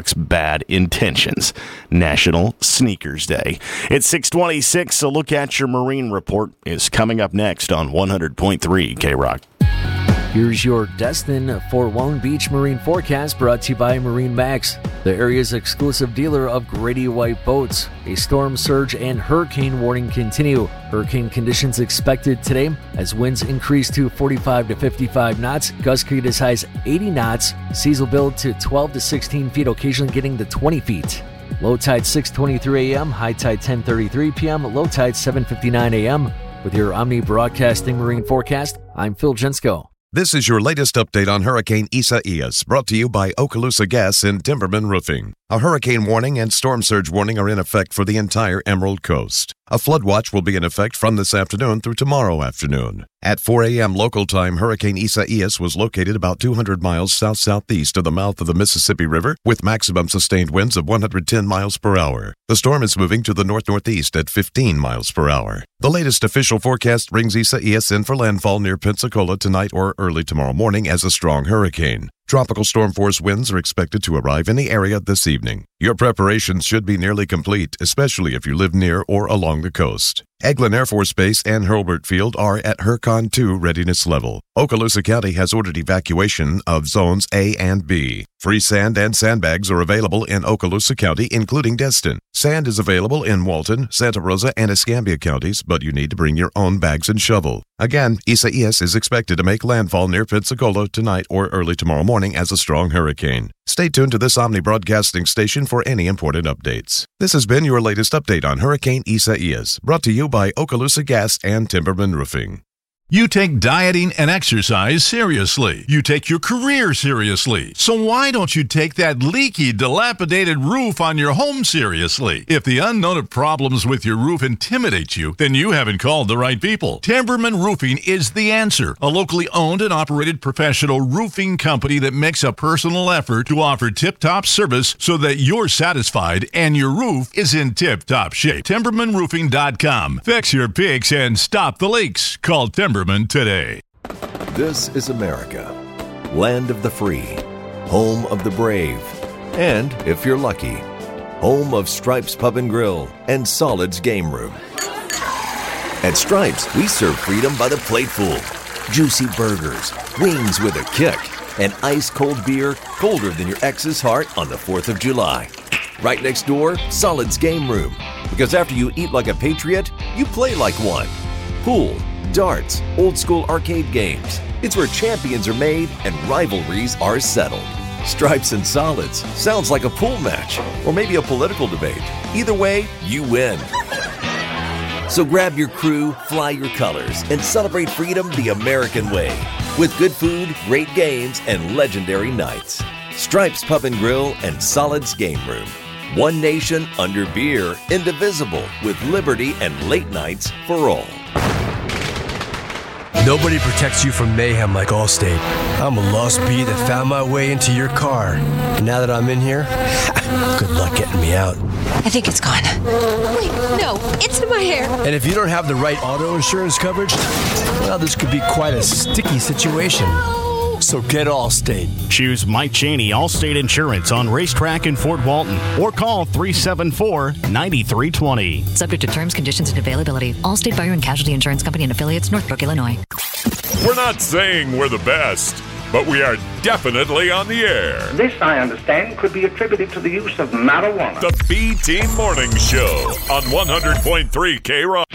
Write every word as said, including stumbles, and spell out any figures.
K-Rock's Bad Intentions, National Sneakers Day. It's six twenty-six, a look at your Marine report is coming up next on one hundred point three K-Rock. Here's your Destin Fort Walton Beach Marine forecast, brought to you by Marine Max, the area's exclusive dealer of Grady White boats. A storm surge and hurricane warning continue. Hurricane conditions expected today as winds increase to forty-five to fifty-five knots, gusts could get as high as eighty knots, seas will build to twelve to sixteen feet, occasionally getting to twenty feet. Low tide six twenty-three a.m., high tide ten thirty-three p.m., low tide seven fifty-nine a.m. With your Omni Broadcasting Marine forecast, I'm Phil Jensko. This is your latest update on Hurricane Isaias, brought to you by Okaloosa Gas and Timberman Roofing. A hurricane warning and storm surge warning are in effect for the entire Emerald Coast. A flood watch will be in effect from this afternoon through tomorrow afternoon. At four a.m. local time, Hurricane Isaias was located about two hundred miles south-southeast of the mouth of the Mississippi River with maximum sustained winds of one hundred ten miles per hour. The storm is moving to the north-northeast at fifteen miles per hour. The latest official forecast brings Isaias in for landfall near Pensacola tonight or early tomorrow morning as a strong hurricane. Tropical storm force winds are expected to arrive in the area this evening. Your preparations should be nearly complete, especially if you live near or along the coast. Eglin Air Force Base and Hurlburt Field are at HURCON two readiness level. Okaloosa County has ordered evacuation of zones A and B. Free sand and sandbags are available in Okaloosa County, including Destin. Sand is available in Walton, Santa Rosa, and Escambia counties, but you need to bring your own bags and shovel. Again, Isaias is expected to make landfall near Pensacola tonight or early tomorrow morning as a strong hurricane. Stay tuned to this Omni Broadcasting station for any important updates. This has been your latest update on Hurricane Isaias, brought to you by Okaloosa Gas and Timberman Roofing. You take dieting and exercise seriously. You take your career seriously. So why don't you take that leaky, dilapidated roof on your home seriously? If the unknown of problems with your roof intimidates you, then you haven't called the right people. Timberman Roofing is the answer. A locally owned and operated professional roofing company that makes a personal effort to offer tip-top service so that you're satisfied and your roof is in tip-top shape. Timberman Roofing dot com. Fix your peaks and stop the leaks. Call Timberman today. This is America, land of the free, home of the brave, and, if you're lucky, home of Stripes Pub and Grill and Solid's Game Room. At Stripes, we serve freedom by the plateful. Juicy burgers, wings with a kick, and ice-cold beer colder than your ex's heart on the fourth of July. Right next door, Solid's Game Room. Because after you eat like a patriot, you play like one. Pool, darts, old-school arcade games. It's where champions are made and rivalries are settled. Stripes and Solids sounds like a pool match or maybe a political debate. Either way, you win. So grab your crew, fly your colors, and celebrate freedom the American way with good food, great games, and legendary nights. Stripes Pub and Grill and Solids Game Room. One nation under beer, indivisible, with liberty and late nights for all. Nobody protects you from mayhem like Allstate. I'm a lost bee that found my way into your car. And now that I'm in here, good luck getting me out. I think it's gone. Wait, no, it's in my hair. And if you don't have the right auto insurance coverage, well, this could be quite a sticky situation. So get Allstate. Choose Mike Cheney Allstate Insurance on Racetrack in Fort Walton or call three seven four, nine three two zero. Subject to terms, conditions, and availability. Allstate Fire and Casualty Insurance Company and affiliates, Northbrook, Illinois. We're not saying we're the best, but we are definitely on the air. This, I understand, could be attributed to the use of marijuana. The B-Team Morning Show on one hundred point three K-Rock.